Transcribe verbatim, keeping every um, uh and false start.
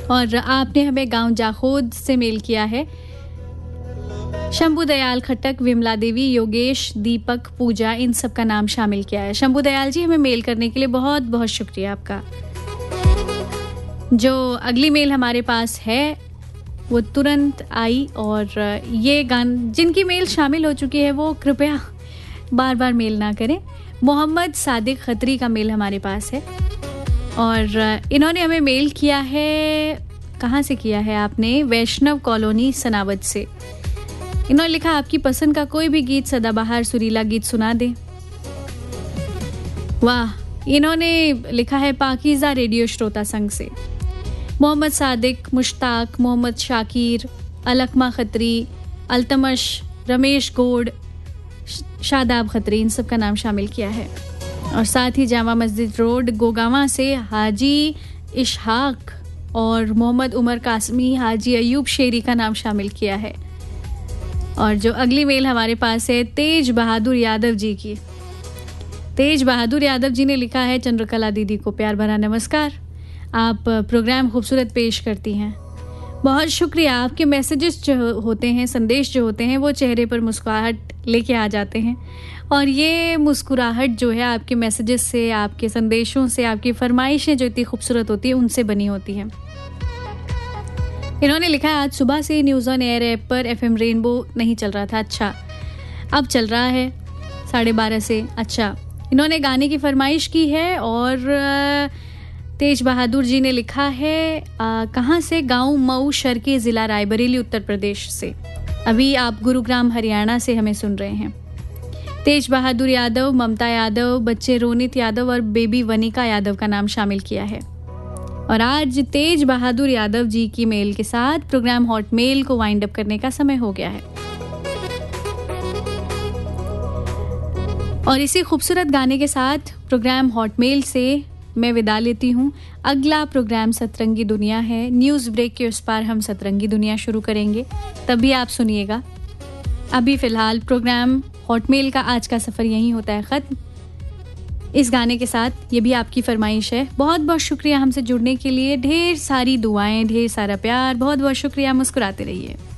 और आपने हमें गांव जाखोद से मेल किया है। शंभू दयाल खट्टक, विमला देवी, योगेश, दीपक, पूजा, इन सब का नाम शामिल किया है। शंभू दयाल जी, हमें मेल करने के लिए बहुत बहुत शुक्रिया आपका। जो अगली मेल हमारे पास है वो तुरंत आई, और ये गान जिनकी मेल शामिल हो चुकी है वो कृपया बार बार मेल ना करें। मोहम्मद सादिक खत्री का मेल हमारे पास है, और इन्होंने हमें मेल किया है। कहाँ से किया है आपने? वैष्णव कॉलोनी सनावद से। इन्होंने लिखा, आपकी पसंद का कोई भी गीत, सदाबहार सुरीला गीत सुना दे। वाह। इन्होंने लिखा है पाकीज़ा रेडियो श्रोता संघ से। मोहम्मद सादिक, मुश्ताक, मोहम्मद शाकिर, अलकमा खत्री, अल्तमश, रमेश गोड़, शादाब खत्री, इन सब का नाम शामिल किया है। और साथ ही जामा मस्जिद रोड गोगावा से हाजी इशहाक और मोहम्मद उमर कासमी, हाजी अयूब शेरी का नाम शामिल किया है। और जो अगली मेल हमारे पास है तेज बहादुर यादव जी की। तेज बहादुर यादव जी ने लिखा है, चंद्रकला दीदी को प्यार भरा नमस्कार। आप प्रोग्राम खूबसूरत पेश करती हैं, बहुत शुक्रिया। आपके मैसेजेस जो होते हैं, संदेश जो होते हैं, वो चेहरे पर मुस्कुराहट लेके आ जाते हैं, और ये मुस्कुराहट जो है आपके मैसेजेस से, आपके संदेशों से, आपकी फरमाइशें जो इतनी खूबसूरत होती हैं उनसे बनी होती हैं। इन्होंने लिखा है, आज सुबह से न्यूज़ ऑन एयर ऐप पर एफएम रेनबो नहीं चल रहा था। अच्छा, अब चल रहा है साढ़े बारह से। अच्छा, इन्होंने गाने की फरमाइश की है। और तेज बहादुर जी ने लिखा है, कहाँ से? गांव मऊ, शर्की ज़िला रायबरेली, उत्तर प्रदेश से। अभी आप गुरुग्राम हरियाणा से हमें सुन रहे हैं। तेज बहादुर यादव, ममता यादव, बच्चे रोनित यादव और बेबी वनिका यादव का नाम शामिल किया है। और आज तेज बहादुर यादव जी की मेल के साथ प्रोग्राम हॉट मेल को वाइंड अप करने का समय हो गया है। और इसी खूबसूरत गाने के साथ प्रोग्राम हॉट मेल से मैं विदा लेती हूँ। अगला प्रोग्राम सतरंगी दुनिया है। न्यूज़ ब्रेक के उस पार हम सतरंगी दुनिया शुरू करेंगे, तभी आप सुनिएगा। अभी फ़िलहाल प्रोग्राम हॉट मेल का आज का सफ़र यहीं होता है ख़त्म। इस गाने के साथ ये भी आपकी फरमाइश है। बहुत बहुत शुक्रिया हमसे जुड़ने के लिए। ढेर सारी दुआएं, ढेर सारा प्यार। बहुत बहुत शुक्रिया। मुस्कुराते रहिए।